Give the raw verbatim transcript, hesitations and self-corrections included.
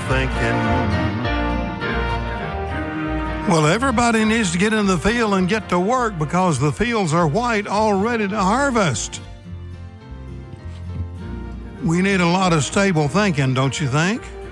thinking. Well, everybody needs to get in the field and get to work because the fields are white, all ready to harvest. We need a lot of stable thinking, don't you think?